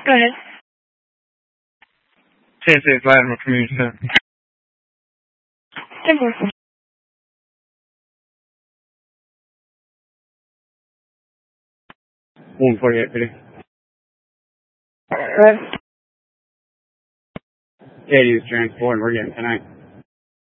Go ahead. TSA Lateral Community Center. 10-4. 148, Pity. Right. Katie is transport. We're getting tonight.